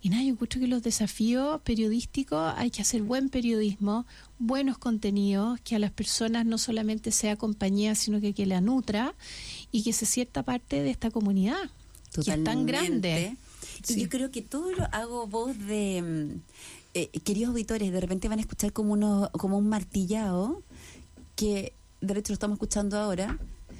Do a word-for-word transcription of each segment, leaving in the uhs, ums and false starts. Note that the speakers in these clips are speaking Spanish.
Y nada, yo encuentro que los desafíos periodísticos hay que hacer buen periodismo, buenos contenidos, que a las personas no solamente sea compañía, sino que que la nutra y que se sienta parte de esta comunidad, Totalmente. que es tan grande. Y sí. Yo creo que todo lo hago voz de... Eh, queridos auditores, de repente van a escuchar como, uno, como un martillado, que de hecho lo estamos escuchando ahora,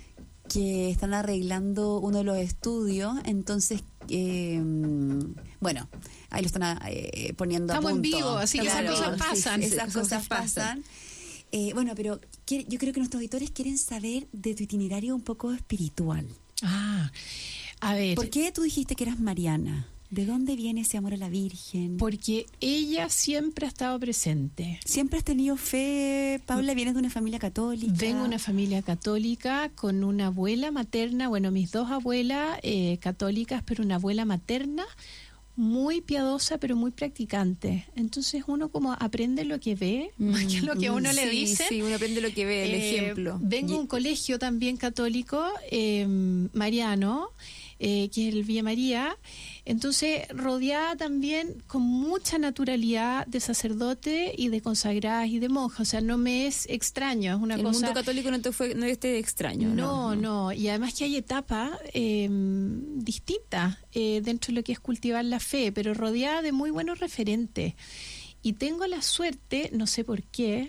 que están arreglando uno de los estudios, entonces, eh, bueno, ahí lo están eh, poniendo Estamos a punto. en vivo, así que claro, esas cosas pasan. Sí, esas cosas pasan. Eh, bueno, pero quiere, yo creo que nuestros auditores quieren saber de tu itinerario un poco espiritual. Ah, a ver. ¿Por qué tú dijiste que eras mariana? ¿De dónde viene ese amor a la Virgen? Porque ella siempre ha estado presente. ¿Siempre has tenido fe, Paula? ¿Vienes de una familia católica? Vengo de una familia católica con una abuela materna, bueno, mis dos abuelas eh, católicas, pero una abuela materna muy piadosa, pero muy practicante. Entonces uno como aprende lo que ve, mm, más que lo que a uno sí, le dice. Sí, uno aprende lo que ve, el eh, ejemplo. Vengo de un colegio también católico, eh, mariano, eh, que es el Villa María. Entonces, rodeada también con mucha naturalidad de sacerdotes y de consagradas y de monjas. O sea, no me es extraño, es una el cosa... El mundo católico no te fue, no es extraño. No, no, no, y además que hay etapas eh, distintas eh, dentro de lo que es cultivar la fe, pero rodeada de muy buenos referentes. Y tengo la suerte, no sé por qué,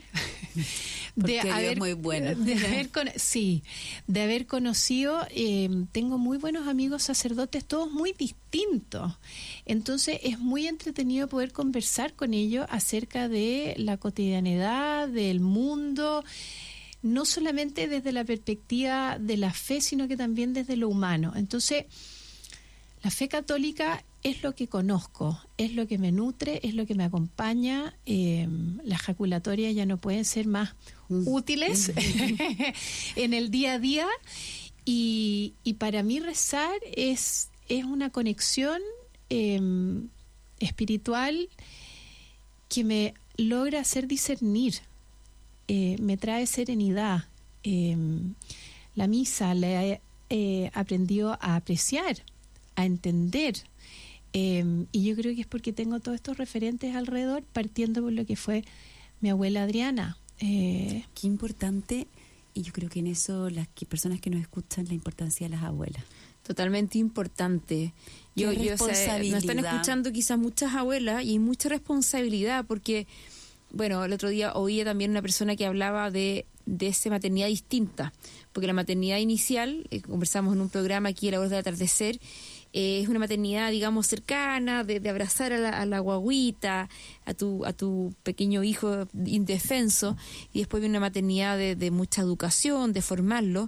de haber, muy bueno. de haber con, sí, de haber conocido, eh, tengo muy buenos amigos sacerdotes, todos muy distintos. Entonces es muy entretenido poder conversar con ellos acerca de la cotidianidad, del mundo, no solamente desde la perspectiva de la fe, sino que también desde lo humano. Entonces, la fe católica es lo que conozco, es lo que me nutre, es lo que me acompaña. Eh, las jaculatorias ya no pueden ser más mm. útiles en el día a día. Y, y para mí rezar es, es una conexión eh, espiritual que me logra hacer discernir, eh, me trae serenidad. Eh, la misa la he eh, aprendido a apreciar, a entender. Eh, y yo creo que es porque tengo todos estos referentes alrededor, partiendo por lo que fue mi abuela Adriana. Eh, Qué importante, y yo creo que en eso las que, personas que nos escuchan, la importancia de las abuelas. Totalmente importante. Yo, Qué yo o sea, nos están escuchando quizás muchas abuelas y hay mucha responsabilidad porque, bueno, el otro día oía también una persona que hablaba de, de esa maternidad distinta, porque la maternidad inicial, eh, conversamos en un programa aquí a la hora del atardecer, Eh, es una maternidad, digamos, cercana, de, de abrazar a la, a la guaguita, a tu, a tu pequeño hijo indefenso, y después viene una maternidad de, de mucha educación, de formarlo,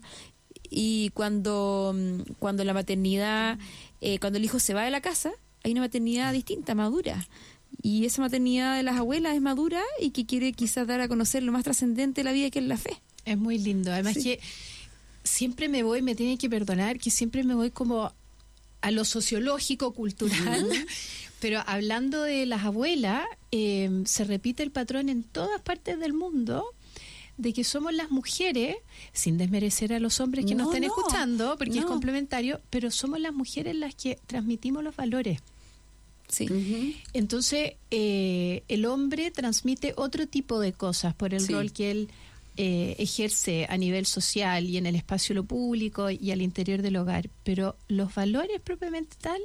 y cuando, cuando la maternidad, eh, cuando el hijo se va de la casa, hay una maternidad distinta, madura, y esa maternidad de las abuelas es madura y que quiere quizás dar a conocer lo más trascendente de la vida, que es la fe. Es muy lindo, además sí. que siempre me voy, me tienen que perdonar, que siempre me voy como a lo sociológico, cultural, uh-huh. pero hablando de las abuelas, eh, se repite el patrón en todas partes del mundo de que somos las mujeres, sin desmerecer a los hombres que no, nos estén no, escuchando, porque no. es complementario, pero somos las mujeres las que transmitimos los valores. Sí. Uh-huh. Entonces, eh, el hombre transmite otro tipo de cosas por el sí. rol que él Eh, ejerce a nivel social y en el espacio lo público y al interior del hogar, pero los valores propiamente tal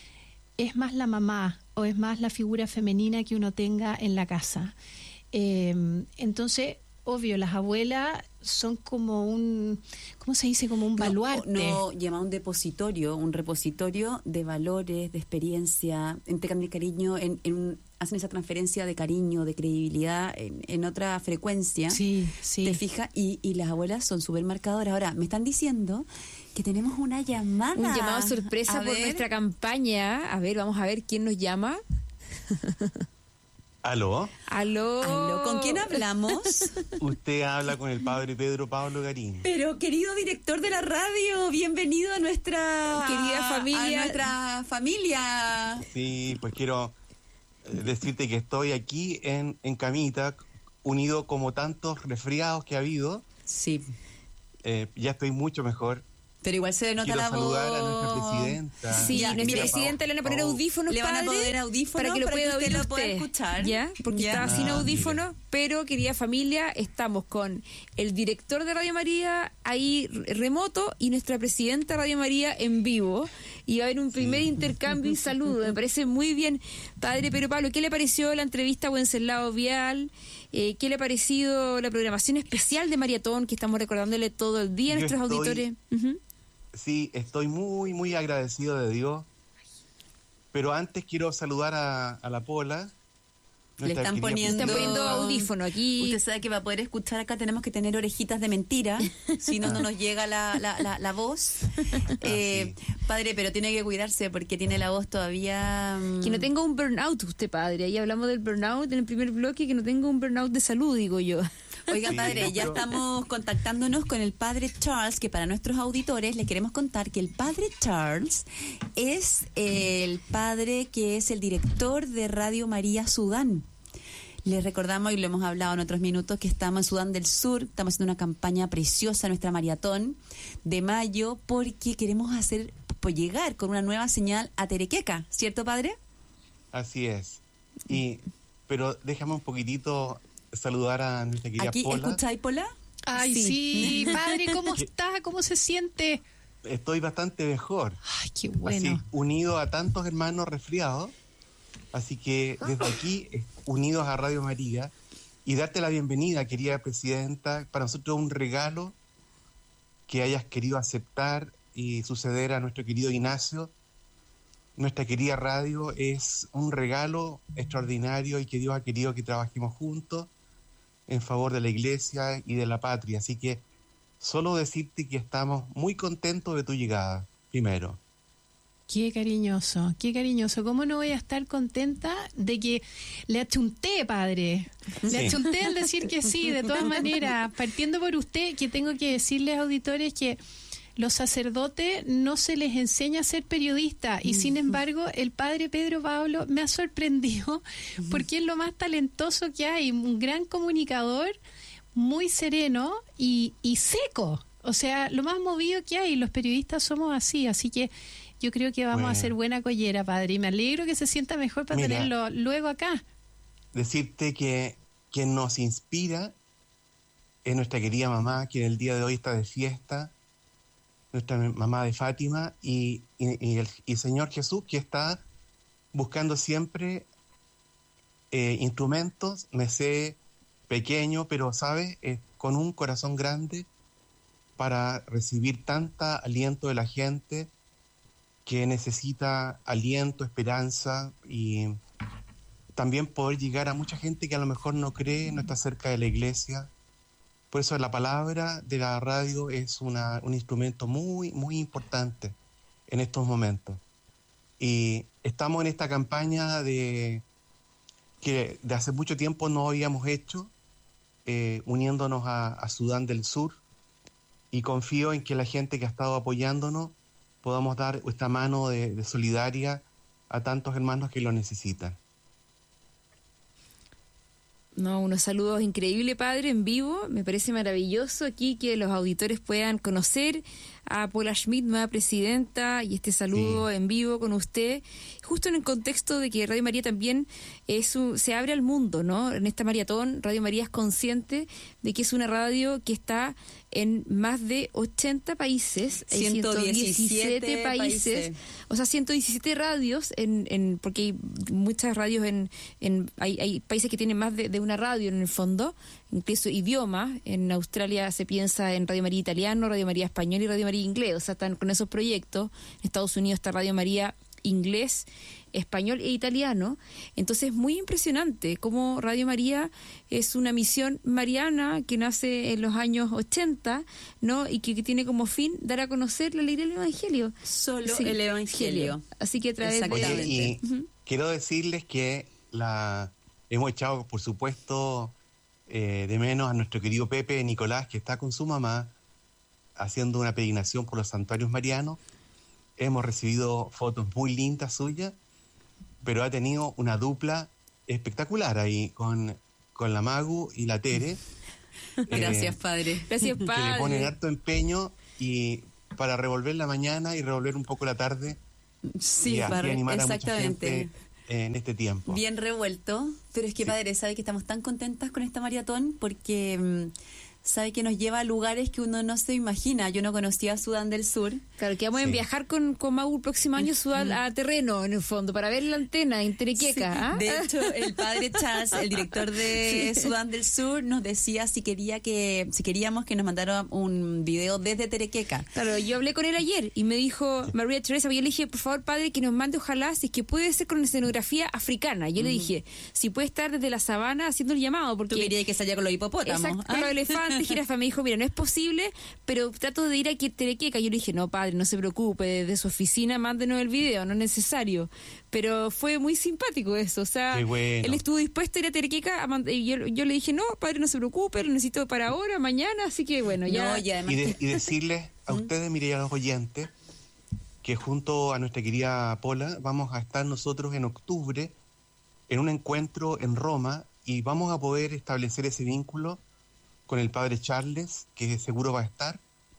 es más la mamá o es más la figura femenina que uno tenga en la casa. Eh, entonces, obvio, las abuelas son como un, ¿cómo se dice? Como un no, baluarte. No, llama un depositorio, un repositorio de valores, de experiencia, entregan el cariño, en, en un, hacen esa transferencia de cariño, de credibilidad en, en otra frecuencia. Sí, sí. ¿Te fijas? Y, y las abuelas son súper marcadoras. Ahora, me están diciendo que tenemos una llamada. Un llamado sorpresa a por ver. Nuestra campaña. A ver, vamos a ver quién nos llama. ¿Aló? ¿Aló? ¿Aló? ¿Con quién hablamos? Usted habla con el padre Pedro Pablo Garín. Pero, querido director de la radio, bienvenido a nuestra querida familia. A nuestra familia. Sí, pues quiero decirte que estoy aquí en, en camita, unido como tantos resfriados que ha habido. Sí. Eh, ya estoy mucho mejor. Pero igual se denota Quiero la saludar voz. a nuestra presidenta. Sí, Ya, nuestra mire, presidenta le van a poner Pau- audífonos, Le van a padre, poner audífonos para que lo para pueda que usted oír lo pueda usted, escuchar. ¿ya? Porque Ya. está sin Ah, audífonos, mire. pero querida familia, estamos con el director de Radio María ahí r- remoto y nuestra presidenta de Radio María en vivo. Y va a haber un primer intercambio y saludo. Me parece muy bien, padre Pedro Pablo. ¿Qué le pareció la entrevista a Wenceslao Vial? Eh, ¿Qué le ha parecido la programación especial de Maratón que estamos recordándole todo el día a Yo nuestros estoy- auditores? Ujú. Sí, estoy muy, muy agradecido de Dios. Pero antes quiero saludar a, a la Pola. Le nuestra están querida poniendo, Están poniendo audífono aquí. Usted sabe que para poder escuchar acá tenemos que tener orejitas de mentira, si no, no nos llega la, la, la, la voz. Eh, padre, pero tiene que cuidarse porque tiene la voz todavía... mm, Que no tenga un burnout usted, padre. Ahí hablamos del burnout en el primer bloque, que no tenga un burnout de salud, digo yo. Oiga, Sí, padre, ya pero- estamos contactándonos con el padre Charles, que para nuestros auditores les queremos contar que el padre Charles es el padre que es el director de Radio María Sudán. Les recordamos, y lo hemos hablado en otros minutos, que estamos en Sudán del Sur, estamos haciendo una campaña preciosa, nuestra maratón de mayo, porque queremos hacer, pues, llegar con una nueva señal a Terequeca, ¿cierto, padre? Así es. Y, pero déjame un poquitito saludar a nuestra querida Aquí, Pola. ¿escucháis, Pola? Ay, sí, padre, ¿cómo está? ¿Cómo se siente? Estoy bastante mejor. Ay, qué bueno. Así, unido a tantos hermanos resfriados. Así que desde aquí, eh, unidos a Radio María, y darte la bienvenida, querida presidenta. Para nosotros es un regalo que hayas querido aceptar y suceder a nuestro querido Ignacio. Nuestra querida radio es un regalo extraordinario y que Dios ha querido que trabajemos juntos en favor de la iglesia y de la patria. Así que solo decirte que estamos muy contentos de tu llegada, primero. Qué cariñoso, qué cariñoso. ¿Cómo no voy a estar contenta de que le achunté, padre? Le Sí. achunté al decir que sí, de todas maneras. Partiendo por usted, que tengo que decirles, auditores, que los sacerdotes no se les enseña a ser periodistas y sin embargo el padre Pedro Pablo me ha sorprendido porque es lo más talentoso que hay, un gran comunicador, muy sereno y, y seco. O sea, lo más movido que hay, los periodistas somos así, así que yo creo que vamos Bueno. a hacer buena collera, padre, y me alegro que se sienta mejor para Mira. tenerlo luego acá. Decirte que quien nos inspira es nuestra querida mamá, que en el día de hoy está de fiesta, nuestra mamá de Fátima, y, y- y el y Señor Jesús, que está buscando siempre eh, instrumentos, me sé pequeño, pero, ¿sabes?, Eh, con un corazón grande para recibir tanta aliento de la gente que necesita aliento, esperanza y también poder llegar a mucha gente que a lo mejor no cree, no está cerca de la iglesia. Por eso la palabra de la radio es una, un instrumento muy, muy importante en estos momentos. Y estamos en esta campaña de que de hace mucho tiempo no habíamos hecho, eh, uniéndonos a, a Sudán del Sur, y confío en que la gente que ha estado apoyándonos podamos dar esta mano de, de solidaria a tantos hermanos que lo necesitan. No, unos saludos increíbles, padre, en vivo. Me parece maravilloso aquí que los auditores puedan conocer a Paula Schmidt, nueva presidenta, y este saludo Sí. en vivo con usted, justo en el contexto de que Radio María también es un- se abre al mundo, ¿no? En esta maratón, Radio María es consciente de que es una radio que está en más de ochenta países, hay ciento diecisiete países, países. o sea, ciento diecisiete radios, en, en porque hay muchas radios en, en hay, hay países que tienen más de, de una radio en el fondo, incluso idiomas. En Australia se piensa en Radio María Italiano, Radio María Español y Radio María Inglés, o sea, están con esos proyectos. En Estados Unidos está Radio María Inglés, Español e Italiano. Entonces es muy impresionante cómo Radio María es una misión mariana que nace en los años ochenta, ¿no? Y que, que tiene como fin dar a conocer la alegría del Evangelio. Solo Sí, el Evangelio. Así que a través de... Oye, Exactamente. y Ujú. quiero decirles que la hemos echado, por supuesto, eh, de menos a nuestro querido Pepe Nicolás, que está con su mamá haciendo una peregrinación por los santuarios marianos. Hemos recibido fotos muy lindas suyas, pero ha tenido una dupla espectacular ahí con, con la Magu y la Tere. Gracias, eh, padre. Gracias, que le ponen padre. harto empeño y para revolver la mañana y revolver un poco la tarde. Sí, y así para, animar exactamente. A mucha gente en este tiempo. Bien revuelto, pero es que, sí, padre, sabe que estamos tan contentas con esta maratón porque mmm, sabe que nos lleva a lugares que uno no se imagina. Yo no conocía Sudán del Sur. Claro, que vamos sí. a viajar con, con Mau el próximo año Sudán a terreno, en el fondo, para ver la antena en Terequeca. Sí. ¿Ah? De hecho, el padre Chas, el director de sí. Sudán del Sur, nos decía si quería que si queríamos que nos mandara un video desde Terequeca. Claro, yo hablé con él ayer y me dijo, María Teresa, yo le dije, por favor, padre, que nos mande, ojalá, si es que puede ser con escenografía africana. Yo uh-huh. le dije, si puede estar desde la sabana haciendo el llamado, porque... Tú querías que salga con los hipopótamos. Exacto, con los elefantes, jirafa. Me dijo, mira, no es posible, pero trato de ir a Terequeca. Yo le dije, no, padre, no se preocupe, desde su oficina mándenos el video, no es necesario. Pero fue muy simpático eso, o sea, bueno. él estuvo dispuesto a ir a Terequeca, a mand- y yo, yo le dije, no, padre, no se preocupe, lo necesito para ahora, mañana, así que bueno, ya... No, ya y, de, y decirles a ustedes, mire, y a los oyentes, que junto a nuestra querida Pola, vamos a estar nosotros en octubre en un encuentro en Roma y vamos a poder establecer ese vínculo con el padre Charles, que seguro va a estar,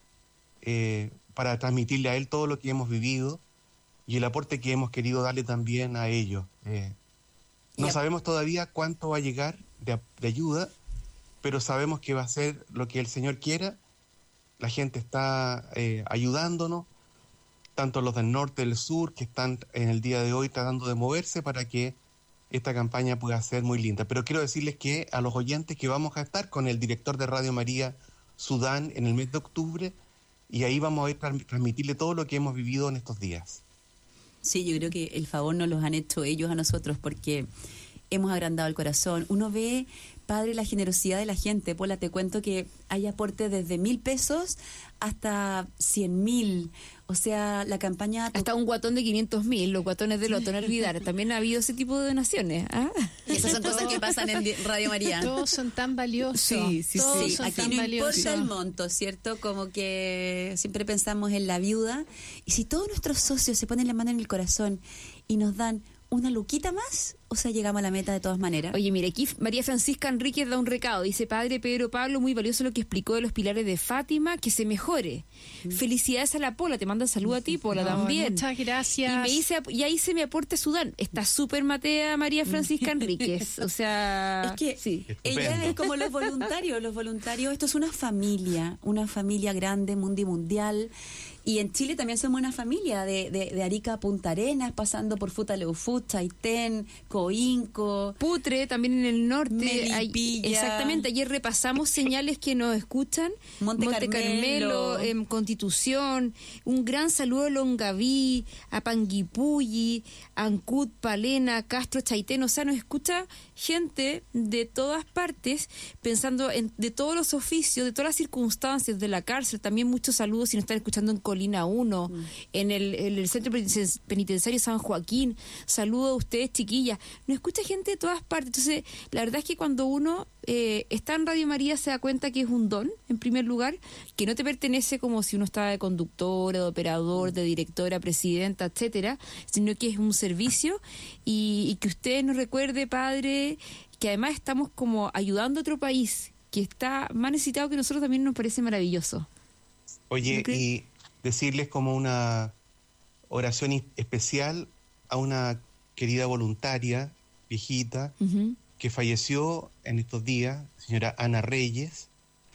eh, para transmitirle a él todo lo que hemos vivido y el aporte que hemos querido darle también a ellos. Eh, no yep. sabemos todavía cuánto va a llegar de, de ayuda, pero sabemos que va a ser lo que el Señor quiera. La gente está eh, ayudándonos, tanto los del norte, del sur, que están en el día de hoy tratando de moverse para que esta campaña pueda ser muy linda. Pero quiero decirles que a los oyentes que vamos a estar con el director de Radio María Sudán en el mes de octubre, y ahí vamos a ir a transmitirle todo lo que hemos vivido en estos días. Sí, yo creo que el favor nos los han hecho ellos a nosotros porque hemos agrandado el corazón. Uno ve, padre, la generosidad de la gente. Pola, te cuento que hay aportes desde mil pesos hasta cien mil. O sea, la campaña... Hasta un guatón de quinientos mil, los guatones de Loto, no olvidar. También ha habido ese tipo de donaciones. ¿Ah? Y esas son cosas que pasan en Radio María. Todos son tan valiosos. Sí, sí, Todos sí. son Aquí tan no valiosos. importa el monto, ¿cierto? Como que siempre pensamos en la viuda. Y si todos nuestros socios se ponen la mano en el corazón y nos dan una luquita más, o sea, llegamos a la meta de todas maneras. Oye, mira, aquí María Francisca Enríquez da un recado. Dice, padre Pedro Pablo, muy valioso lo que explicó de los pilares de Fátima, que se mejore. Mm. Felicidades a la Pola, te manda saludo a ti, Pola, no, también. Muchas gracias. Y me dice, y ahí se me aporte Sudán. Está súper matea María Francisca Enríquez. O sea, es que sí. Ella es como los voluntarios. Los voluntarios, esto es una familia, una familia grande, mundial. Y en Chile también somos una familia de, de, de Arica a Punta Arenas, pasando por Futaleufú, Chaitén, Coinco, Putre, también en el norte. Melipilla. Hay, exactamente, ayer repasamos señales que nos escuchan. Monte, Monte Carmelo, Carmelo eh, Constitución. Un gran saludo a Longaví, a Panguipulli, Ancud, Palena, Castro, Chaitén. O sea, nos escucha gente de todas partes, pensando en de todos los oficios, de todas las circunstancias, de la cárcel. También muchos saludos si nos están escuchando en Colina uno, mm. en, el, en el Centro Penitenciario San Joaquín. Saludo a ustedes, chiquillas. Nos escucha gente de todas partes. Entonces, la verdad es que cuando uno eh, está en Radio María se da cuenta que es un don, en primer lugar, que no te pertenece como si uno estaba de conductora, de operador, de directora, presidenta, etcétera, sino que es un servicio y, y que usted nos recuerde, padre, que además estamos como ayudando a otro país que está más necesitado que nosotros, también nos parece maravilloso. Oye, ¿No y decirles como una oración especial a una querida voluntaria, viejita, uh-huh. que falleció en estos días, señora Ana Reyes.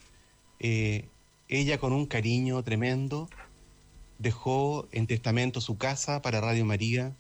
Eh, ella, con un cariño tremendo, dejó en testamento su casa para Radio María,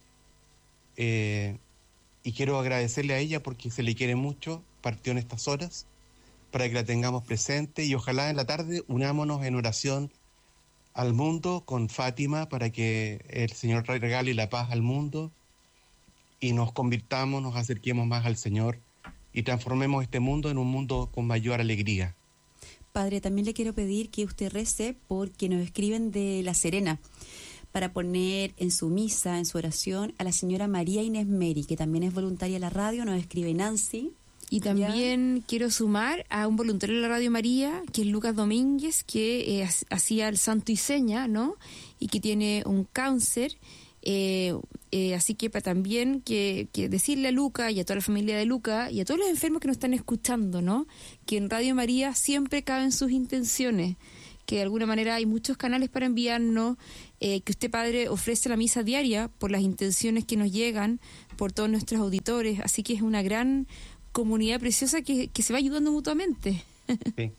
eh, y quiero agradecerle a ella porque se le quiere mucho, partió en estas horas, para que la tengamos presente, y ojalá en la tarde unámonos en oración al mundo con Fátima para que el Señor regale la paz al mundo y nos convirtamos, nos acerquemos más al Señor y transformemos este mundo en un mundo con mayor alegría. Padre, también le quiero pedir que usted rece porque nos escriben de La Serena para poner en su misa, en su oración, a la señora María Inés Meri, que también es voluntaria de la radio. Nos escribe Nancy. Y también ¿Ya? quiero sumar a un voluntario de la Radio María, que es Lucas Domínguez, que eh, hacía el santo y seña, ¿no? Y que tiene un cáncer. Eh, eh, así que para también que, que decirle a Luca y a toda la familia de Luca y a todos los enfermos que nos están escuchando, ¿no? Que en Radio María siempre caben sus intenciones, que de alguna manera hay muchos canales para enviarnos, eh, que usted, padre, ofrece la misa diaria por las intenciones que nos llegan, por todos nuestros auditores, así que es una gran comunidad preciosa que, que se va ayudando mutuamente. Sí.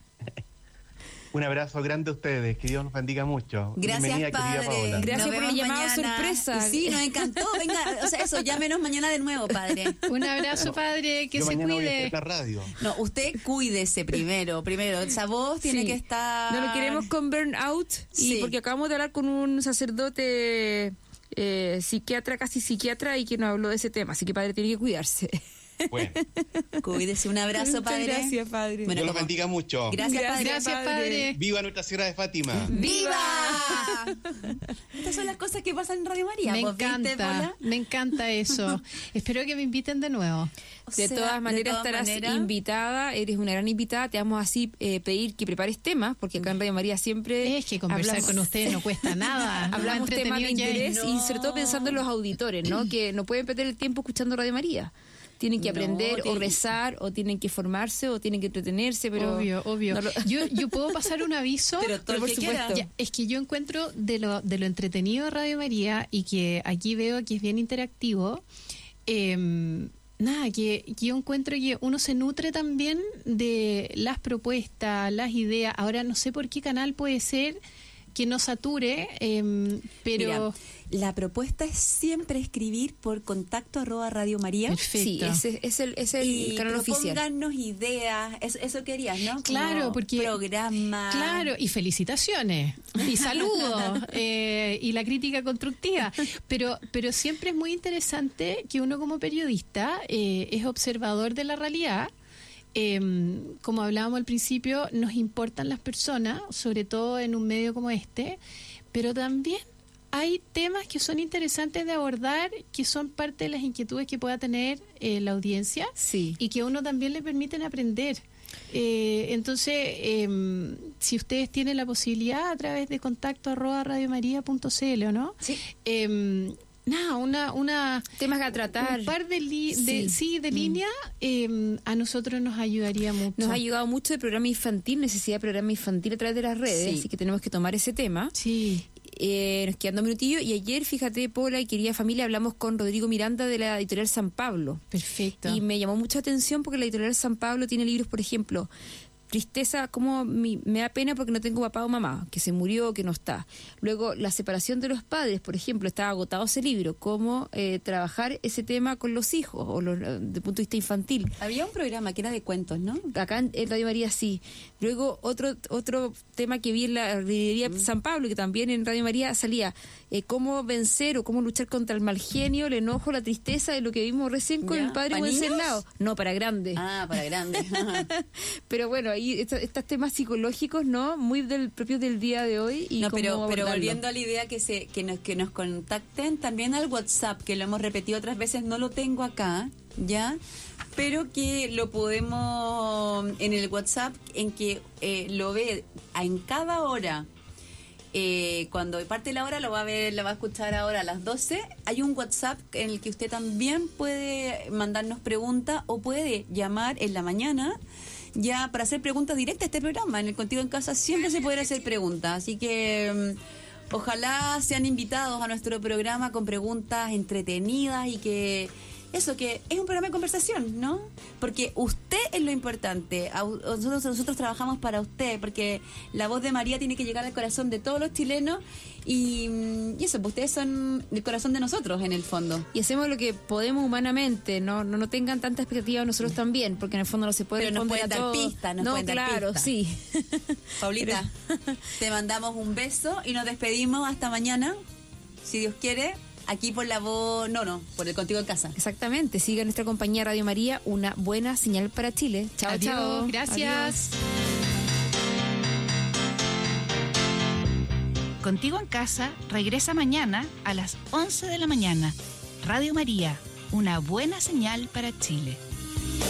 Un abrazo grande a ustedes, que Dios nos bendiga mucho. Gracias, Bienvenida, padre. querida Paola. Gracias Nos por el vemos llamado mañana. sorpresa. Sí, nos encantó. Venga, o sea, eso, llámenos mañana de nuevo, padre. Un abrazo, padre, que Yo se mañana voy a cuide. estar en la radio. No, usted cuídese primero, primero. Esa voz tiene Sí. que estar... No lo queremos con burnout, Sí. y porque acabamos de hablar con un sacerdote eh, psiquiatra, casi psiquiatra, y que nos habló de ese tema, así que, padre, tiene que cuidarse. Bueno, Cuídese, un abrazo, Muchas padre. gracias, padre. Bueno, Dios los como- bendiga mucho. Gracias, padre. Gracias, padre. ¡Viva Nuestra Señora de Fátima! ¡Viva! Estas son las cosas que pasan en Radio María. Me ¿Vos viste, encanta, Paula? me encanta eso. Espero que me inviten de nuevo. O De sea, todas maneras todas estarás maneras, invitada, eres una gran invitada, te vamos así eh, pedir que prepares temas, porque acá en Radio María siempre Es que conversar hablamos- con ustedes no cuesta nada. Lo hablamos temas de entretenido ya es- interés, y sobre todo No. pensando en los auditores, ¿no? Que no pueden perder el tiempo escuchando Radio María. Tienen que No, aprender o tienen- rezar, o tienen que formarse, o tienen que entretenerse, pero... obvio, obvio. no lo- Yo, yo puedo pasar un aviso. Pero todo Pero el por que quiera. supuesto. Ya, es que yo encuentro de lo, de lo entretenido de Radio María, y que aquí veo que es bien interactivo, eh, nada, que, que yo encuentro que uno se nutre también de las propuestas, las ideas. Ahora no sé por qué canal puede ser que no sature, eh, pero... Mira, la propuesta es siempre escribir por contacto arroba Radio María. Perfecto. Sí, ese es el, es el Y canal oficial. propóngannos ideas, eso, eso querías, ¿no? Como Claro, porque- programa. Claro, y felicitaciones, y saludos, eh, y la crítica constructiva. Pero, pero siempre es muy interesante que uno como periodista eh, es observador de la realidad. Eh, como hablábamos al principio, nos importan las personas, sobre todo en un medio como este, pero también hay temas que son interesantes de abordar, que son parte de las inquietudes que pueda tener eh, la audiencia, Sí. y que a uno también le permiten aprender. Eh, entonces, eh, si ustedes tienen la posibilidad, a través de contacto arroba radiomaria punto cl, ¿o no? Sí. Eh, nada, una, una Temas a tratar. un par de, li- de Sí. sí, de Mm. línea eh, a nosotros nos ayudaría mucho. Nos ha ayudado mucho el programa infantil, necesidad de programa infantil a través de las redes, Sí. así que tenemos que tomar ese tema. Sí. Eh, nos quedan dos minutillos, y ayer, fíjate, Paula y querida familia, hablamos con Rodrigo Miranda de la editorial San Pablo. Perfecto. Y me llamó mucha atención porque la editorial San Pablo tiene libros, por ejemplo, Tristeza, como mi- me da pena porque no tengo papá o mamá, que se murió, que no está. Luego, la separación de los padres, por ejemplo, estaba agotado ese libro, cómo eh, trabajar ese tema con los hijos, o los, desde el punto de vista infantil. Había un programa que era de cuentos, ¿no? Acá en, en Radio María sí. Luego otro otro tema que vi en la librería San Pablo, que también en Radio María salía, eh, cómo vencer o cómo luchar contra el mal genio, el enojo, la tristeza, de lo que vimos recién con Ya. el padre ¿Para Wenceslao. No, para grandes. Ah, para grandes. Pero bueno, ahí estos, estos temas psicológicos, ¿no? Muy del propio del día de hoy. Y No, cómo pero, pero abordarlo. volviendo a la idea que se que nos que nos contacten también al WhatsApp, que lo hemos repetido otras veces, no lo tengo acá, ¿ya? Pero que lo podemos en el WhatsApp, en que eh, lo ve en cada hora. Eh, cuando parte la hora lo va a ver, lo va a escuchar ahora a las doce. Hay un WhatsApp en el que usted también puede mandarnos preguntas o puede llamar en la mañana ya para hacer preguntas directas a este programa. En el Contigo en Casa siempre se pueden hacer preguntas, así que mm, ojalá sean invitados a nuestro programa con preguntas entretenidas y que eso, que es un programa de conversación, ¿no? Porque usted es lo importante. A- Nosotros, nosotros trabajamos para usted, porque la voz de María tiene que llegar al corazón de todos los chilenos y, y eso, pues ustedes son el corazón de nosotros en el fondo. Y hacemos lo que podemos humanamente, no no, no tengan tanta expectativa nosotros también, porque en el fondo no se puede Pero nos responder pueden a dar todo. pistas, nos no, pueden dar claro, pistas. sí. Paulita, te mandamos un beso y nos despedimos hasta mañana, si Dios quiere, aquí por la voz, no, no, por el Contigo en Casa. Exactamente, siga nuestra compañía Radio María, una buena señal para Chile. Chao, Adiós, chao. gracias. Adiós. Contigo en Casa regresa mañana a las once de la mañana. Radio María, una buena señal para Chile.